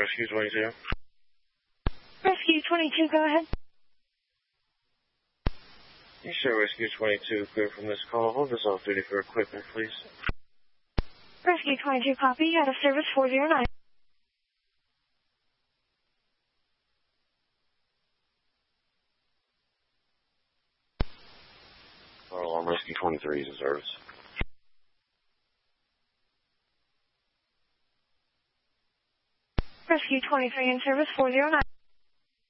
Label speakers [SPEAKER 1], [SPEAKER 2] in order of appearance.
[SPEAKER 1] Rescue 22.
[SPEAKER 2] Rescue 22, go ahead.
[SPEAKER 1] You show Rescue 22 clear from this call. Hold this off duty for equipment, please.
[SPEAKER 2] Rescue 22, copy. Out of service 409.
[SPEAKER 1] Alarm Rescue 23 is in service.
[SPEAKER 2] Rescue 23 in service 409.